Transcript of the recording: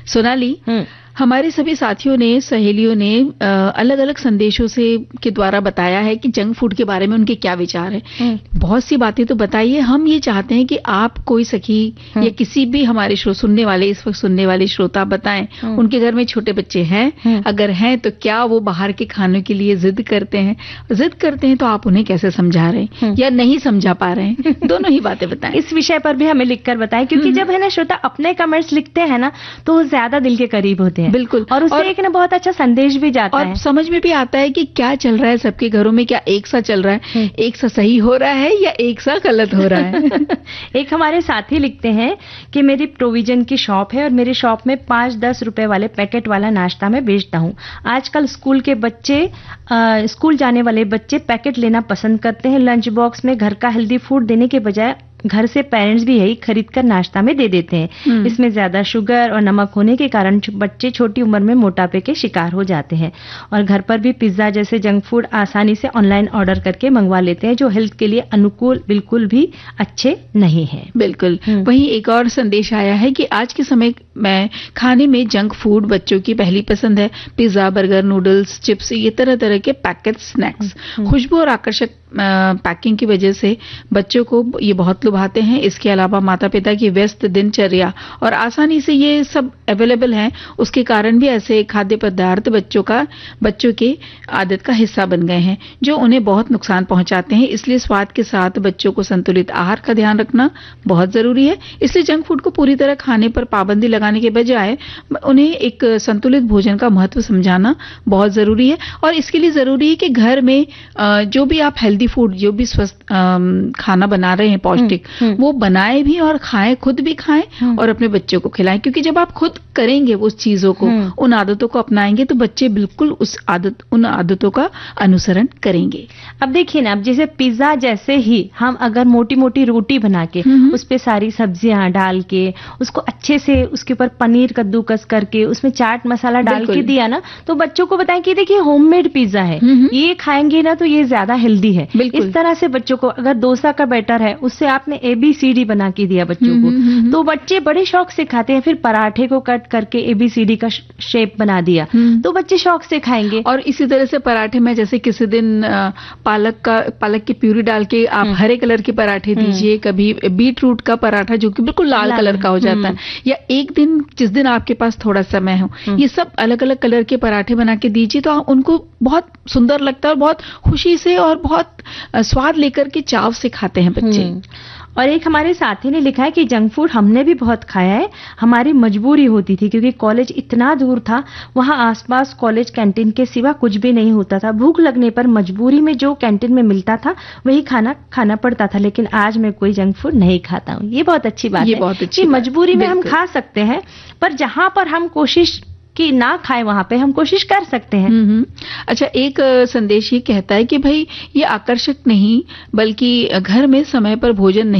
सोनाली, हमारे सभी साथियों ने, सहेलियों ने अलग अलग संदेशों से के द्वारा बताया है कि जंक फूड के बारे में उनके क्या विचार है। बहुत सी बातें तो बताइए। हम ये चाहते हैं कि आप कोई सखी या किसी भी हमारे सुनने वाले, इस वक्त सुनने वाले श्रोता बताएं, उनके घर में छोटे बच्चे हैं, अगर हैं तो क्या वो बाहर के खानों के लिए जिद करते हैं? जिद करते हैं तो आप उन्हें कैसे समझा रहे हैं या नहीं समझा पा रहे हैं? दोनों ही बातें बताएं। इस विषय पर भी हमें लिखकर बताएं, क्योंकि जब है ना श्रोता अपने कमेंट्स लिखते हैं ना तो वो ज्यादा दिल के करीब होते हैं। बिल्कुल। और उससे एक ना बहुत अच्छा संदेश भी जाता है और समझ में भी आता है कि क्या चल रहा है सबके घरों में, क्या एक सा चल रहा है, एक सा सही हो रहा है या एक सा गलत हो रहा है। एक हमारे साथी लिखते हैं कि मेरी प्रोविजन की शॉप है और मेरी शॉप में 5-10 रुपए वाले पैकेट वाला नाश्ता मैं बेचता हूँ। आजकल स्कूल जाने वाले बच्चे पैकेट लेना पसंद करते हैं। लंच बॉक्स में घर का हेल्दी फूड देने के बजाय घर से पेरेंट्स भी यही खरीद कर नाश्ता में दे देते हैं। इसमें ज्यादा शुगर और नमक होने के कारण बच्चे छोटी उम्र में मोटापे के शिकार हो जाते हैं और घर पर भी पिज्जा जैसे जंक फूड आसानी से ऑनलाइन ऑर्डर करके मंगवा लेते हैं, जो हेल्थ के लिए अनुकूल बिल्कुल भी अच्छे नहीं है। बिल्कुल। वहीं एक और संदेश आया है कि आज के समय में खाने में जंक फूड बच्चों की पहली पसंद है। पिज्जा, बर्गर, नूडल्स, चिप्स, ये तरह तरह के पैकेट स्नैक्स खुशबू और आकर्षक पैकिंग की वजह से बच्चों को ये बहुत लुभाते हैं। इसके अलावा माता पिता की व्यस्त दिनचर्या और आसानी से ये सब अवेलेबल हैं, उसके कारण भी ऐसे खाद्य पदार्थ बच्चों के आदत का हिस्सा बन गए हैं, जो उन्हें बहुत नुकसान पहुंचाते हैं। इसलिए स्वाद के साथ बच्चों को संतुलित आहार का ध्यान रखना बहुत जरूरी है। इसलिए जंक फूड को पूरी तरह खाने पर पाबंदी लगाने के बजाय उन्हें एक संतुलित भोजन का महत्व समझाना बहुत जरूरी है। और इसके लिए जरूरी है कि घर में जो भी आप हेल्दी फूड, जो भी स्वस्थ खाना बना रहे हैं पौष्टिक, वो बनाए भी और खाएं, खुद भी खाएं और अपने बच्चों को खिलाएं। क्योंकि जब आप खुद करेंगे उस चीजों को, उन आदतों को अपनाएंगे, तो बच्चे बिल्कुल उन आदतों का अनुसरण करेंगे। अब देखिए ना, अब जैसे पिज्जा जैसे ही हम अगर मोटी मोटी रोटी बना के उस पे सारी सब्जियां डाल के, उसको अच्छे से उसके ऊपर पनीर कद्दूकस करके उसमें चाट मसाला डाल के दिया ना, तो बच्चों को बताएं कि देखिए होममेड पिज्जा है, ये खाएंगे ना तो ये ज्यादा हेल्दी है। इस तरह से बच्चों को, अगर डोसा का बैटर है उससे आपने ABCD बना के दिया बच्चों को, तो बच्चे बड़े शौक से खाते हैं। फिर पराठे को कट करके ABCD का शेप बना दिया तो बच्चे शौक से खाएंगे। और इसी तरह से पराठे में जैसे किसी दिन पालक की प्यूरी डाल के आप हरे कलर के पराठे दीजिए, कभी बीट रूट का पराठा जो कि बिल्कुल लाल कलर का हो जाता है, या एक दिन जिस दिन आपके पास थोड़ा समय हो, ये सब अलग अलग कलर के पराठे बना के दीजिए, तो उनको बहुत सुंदर लगता है और बहुत खुशी से और बहुत स्वाद लेकर के चाव से खाते हैं बच्चे। और एक हमारे साथी ने लिखा है कि जंक फूड हमने भी बहुत खाया है, हमारी मजबूरी होती थी क्योंकि कॉलेज इतना दूर था, वहां आसपास कॉलेज कैंटीन के सिवा कुछ भी नहीं होता था। भूख लगने पर मजबूरी में जो कैंटीन में मिलता था वही खाना पड़ता था, लेकिन आज मैं कोई जंक फूड नहीं खाता हूँ। ये बहुत अच्छी बात है, बहुत अच्छी मजबूरी में हम खा सकते हैं, पर जहां पर हम कोशिश कि ना खाए वहां पे हम कोशिश कर सकते हैं। अच्छा, एक संदेश ये कहता है कि भाई ये आकर्षक नहीं बल्कि घर में समय पर भोजन नहीं